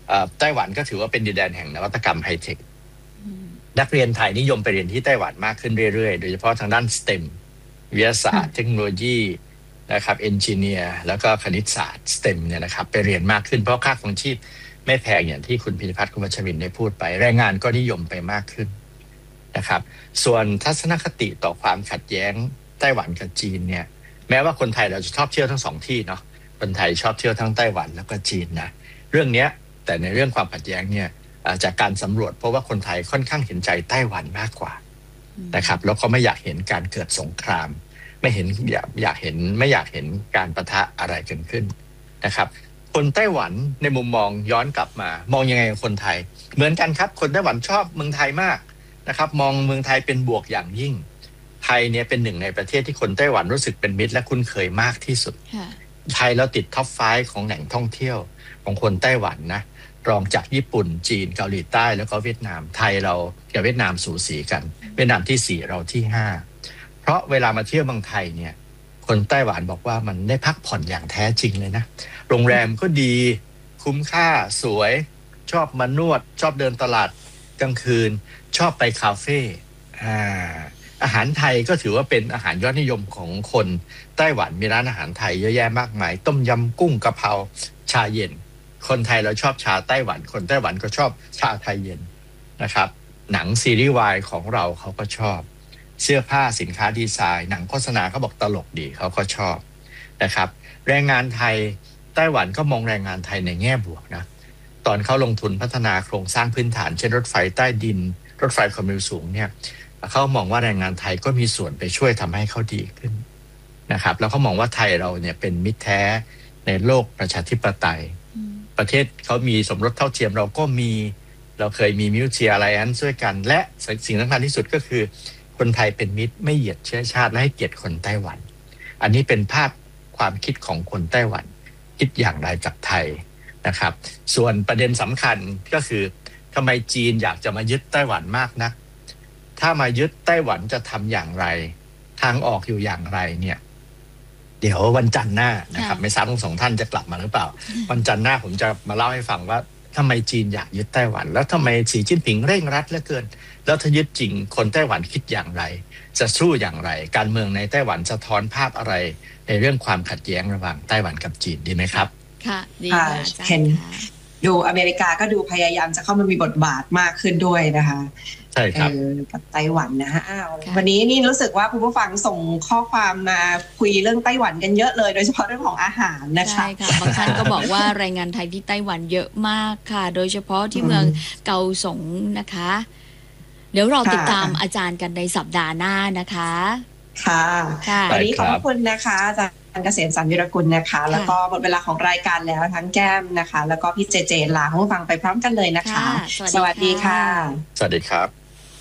ไต้หวันก็ถือว่าเป็นดินแดนแห่งนวัตกรรมไฮเทคนักเรียนไทยนิยมไปเรียนที่ไต้หวันมากขึ้นเรื่อยๆโดยเฉพาะทางด้าน STEM วิทยาศาสตร์เทคโนโลยีนะครับเอนจิเนียร์แล้วก็คณิตศาสตร์ STEM เนี่ยนะครับไปเรียนมากขึ้นเพราะค่าครองชีพไม่แพงอย่างที่คุณพิพัฒน์คุณวัชรินทร์ได้พูดไปแรงงานก็นิยมไปมากขึ้นนะครับส่วนทัศนคติต่อความขัดแย้งไต้หวันกับจีนเนี่ยแม้ว่าคนไทยเราจะชอบเที่ยวทั้งสองที่เนาะคนไทยชอบเที่ยวทั้งไต้หวันแล้วก็จีนนะเรื่องนี้แต่ในเรื่องความขัดแย้งเนี่ยจากการสำรวจเพราะว่าคนไทยค่อนข้างเห็นใจไต้หวันมากกว่านะครับแล้วก็ไม่อยากเห็นการเกิดสงครามไม่อยากเห็นการปะทะอะไรเกิดขึ้นนะครับคนไต้หวันในมุมมองย้อนกลับมามองยังไงกับคนไทยเหมือนกันครับคนไต้หวันชอบเมืองไทยมากนะครับมองเมืองไทยเป็นบวกอย่างยิ่งไทยเนี่ยเป็นหนึ่งในประเทศที่คนไต้หวันรู้สึกเป็นมิตรและคุ้นเคยมากที่สุดไทยเราติดท็อป5ของแหล่งท่องเที่ยวของคนไต้หวันนะรองจากญี่ปุ่นจีนเกาหลีใต้แล้วก็เวียดนามไทยเรากับเวียดนามสูสีกันเวียดนามที่4เราที่5เพราะเวลามาเที่ยวเมืองไทยเนี่ยคนไต้หวันบอกว่ามันได้พักผ่อนอย่างแท้จริงเลยนะโรงแรมก็ดีคุ้มค่าสวยชอบมานวดชอบเดินตลาดกลางคืนชอบไปคาเฟ่อาหารไทยก็ถือว่าเป็นอาหารยอดนิยมของคนไต้หวันมีร้านอาหารไทยเยอะแยะมากมายต้มยำกุ้งกะเพราชาเย็นคนไทยเราชอบชาไต้หวันคนไต้หวันก็ชอบชาไทยเย็นนะครับหนังซีรีส์วายของเราเขาก็ชอบเสื้อผ้าสินค้าดีไซน์หนังโฆษณาเขาบอกตลกดีเขาก็ชอบนะครับแรงงานไทยไต้หวันก็มองแรงงานไทยในแง่บวกนะตอนเขาลงทุนพัฒนาโครงสร้างพื้นฐานเช่นรถไฟใต้ดินรถไฟความเร็วสูงเนี่ยเขามองว่าแรงงานไทยก็มีส่วนไปช่วยทำให้เขาดีขึ้นนะครับแล้วเขามองว่าไทยเราเนี่ยเป็นมิตรแท้ในโลกประชาธิปไตยประเทศเขามีสมรสเท่าเทียมเราก็มีเราเคยมีมิวเทียอะไรนั้นช่วยกันและสิ่งสำคัญที่สุดก็คือคนไทยเป็นมิตรไม่เหยียดเชื้อชาติและให้เกียรติคนไต้หวันอันนี้เป็นภาพความคิดของคนไต้หวันคิดอย่างไรกับไทยนะครับส่วนประเด็นสำคัญก็คือทำไมจีนอยากจะมายึดไต้หวันมากนักถ้ามายึดไต้หวันจะทำอย่างไรทางออกอยู่อย่างไรเนี่ยเดี๋ยววันจันทร์หน้านะครับไม่ทราบทั้งสองท่านจะกลับมาหรือเปล่าวันจันทร์หน้าผมจะมาเล่าให้ฟังว่าทำไมจีนอยากยึดไต้หวันแล้วทำไมสีจิ้นผิงเร่งรัดเหลือเกินแล้วถ้ายึดจริงคนไต้หวันคิดอย่างไรจะสู้อย่างไรการเมืองในไต้หวันสะท้อนภาพอะไรในเรื่องความขัดแย้งระหว่างไต้หวันกับจีนดีไหมครับค่ะดีค่ะเห็นดูอเมริกาก็ดูพยายามจะเข้ามามีบทบาทมากขึ้นด้วยนะคะใช่ครับกับไต้หวันนะฮะวันนี้นี่รู้สึกว่าคุณผู้ฟังส่งข้อความมาคุยเรื่องไต้หวันกันเยอะเลยโดยเฉพาะเรื่องของอาหารนะคะใช่ค่ะบางท่านก็บอกว่าแรงงานไทยที่ไต้หวันเยอะมากค่ะโดยเฉพาะที่เมืองเกาสงนะคะเดี๋ยวเราติดตามอาจารย์กันในสัปดาห์หน้านะคะค่ะวันนี้ขอบคุณนะคะอาจารย์เกษมสันต์วิรกุลนะคะแล้วก็หมดเวลาของรายการแล้วทั้งแก้มนะคะแล้วก็พี่เจลาผู้ฟังไปพร้อมกันเลยนะคะสวัสดีค่ะสวัสดีครับ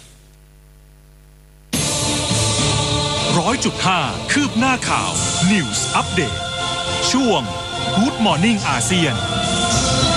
100.5 คืบหน้าข่าว News Update ช่วง Good Morning อาเซียน